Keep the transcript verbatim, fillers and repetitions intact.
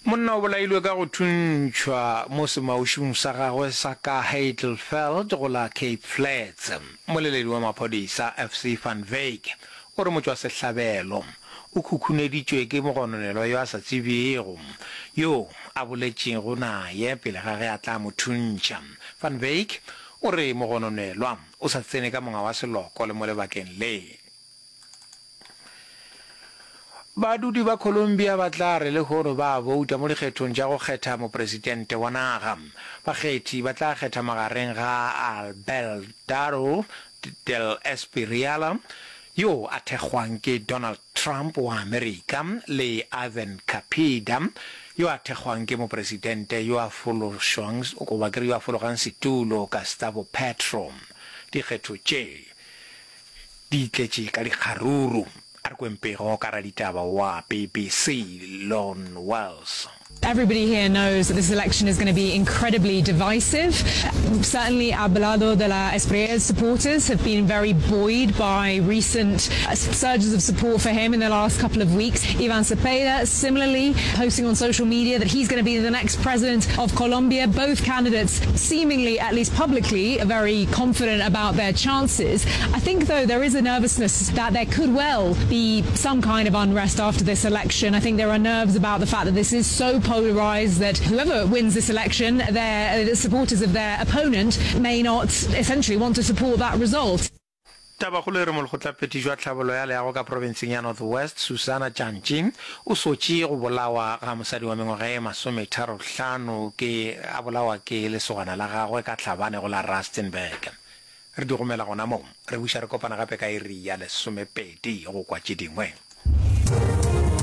Monna o bolailwe ka go thuntšhwa mo semaušong sa gagwe sa ka Heidelfeld go la Cape Flats. Moleledi wa maphodisa F C Van Wyk o re motšwa sehlabelo o khukhuneditšwe ke mogononelwa yo a sa tsebego yo a boletšego naye pele ga ge a tla mo thuntša. Van Wyk o re mogononelwa o sa tsene ka monga wa seloko le mo lebakeng le. Badudi ba Colombia ba tla re le gore ba vouta mo dikgethong tša go kgetha mopresidente wa naga. Bakgethi ba tla kgetha magareng ga Abelardo del Espriella yo a thekgwang ke Donald Trump wa Amerika le Ivan Cepeda yo a thekgwang ke mopresidente yo a fološwang go ba ke yo a fologang setulo Gustavo Petro. Dikgetho tše di tletše ka dikgaruru. B B C Lon Wells. Everybody here knows that this election is going to be incredibly divisive. Certainly, Abelardo de la Espriella's supporters have been very buoyed by recent surges of support for him in the last couple of weeks. Ivan Cepeda, similarly, posting on social media that he's going to be the next president of Colombia. Both candidates, seemingly, at least publicly, are very confident about their chances. I think, though, there is a nervousness that there could well be some kind of unrest after this election. I think there are nerves about the fact that this is so polarized that whoever wins this election, their the supporters of their opponent may not essentially want to support that result. Tabakgolo re mo lekgotlaphethi jwa tlhabolo ya leago ka provinceng ya North West Susana Janching o sotše go bolawa ga mosadi wa mengwaga e masometharo ke a bolawa ke lesogana la gagwe ka tlhabane go la Rustenburg. Re di gomela gona mo re buša re kopana gape ka iri ya lesomepedi go kwa tše dingwe.